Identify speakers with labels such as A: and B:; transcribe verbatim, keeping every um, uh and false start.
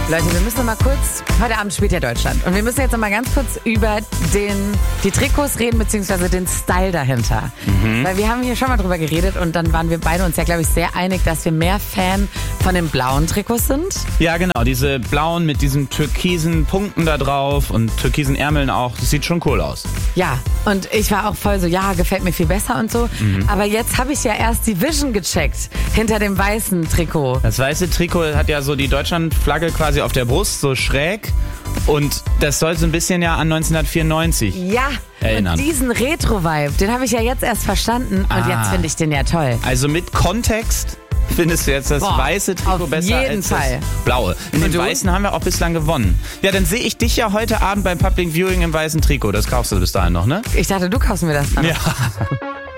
A: Leute, wir müssen noch mal kurz, heute Abend spielt ja Deutschland und wir müssen jetzt noch mal ganz kurz über den, die Trikots reden, beziehungsweise den Style dahinter. Mhm. Weil wir haben hier schon mal drüber geredet und dann waren wir beide uns ja, glaube ich, sehr einig, dass wir mehr Fan von den blauen Trikots sind.
B: Ja, genau, diese blauen mit diesen türkisen Punkten da drauf und türkisen Ärmeln auch, das sieht schon cool aus.
A: Ja, und ich war auch voll so, ja, gefällt mir viel besser und so. Mhm. Aber jetzt habe ich ja erst die Vision gecheckt, hinter dem weißen Trikot.
B: Das weiße Trikot hat ja so die Deutschlandflagge quasi auf der Brust, so schräg. Und das soll so ein bisschen ja an neunzehnhundertvierundneunzig
A: ja,
B: erinnern.
A: Und diesen Retro-Vibe, den habe ich ja jetzt erst verstanden und ah. jetzt finde ich den ja toll.
B: Also mit Kontext findest du jetzt das Boah, weiße Trikot besser als
A: Fall.
B: das blaue. In den weißen haben wir auch bislang gewonnen. Ja, dann sehe ich dich ja heute Abend beim Public Viewing im weißen Trikot. Das kaufst du bis dahin noch, ne?
A: Ich dachte, du kaufst mir das dann.
B: Ja.